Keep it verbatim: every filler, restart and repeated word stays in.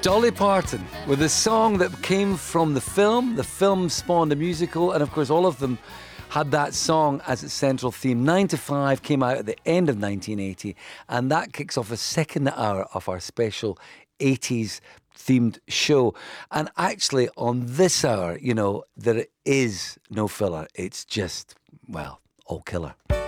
Dolly Parton with a song that came from the film. The film spawned a musical, and of course all of them had that song as its central theme. Nine to Five came out at the end of nineteen eighty, and that kicks off the second hour of our special eighties themed show. And actually on this hour, you know, there is no filler. It's just, well, all killer.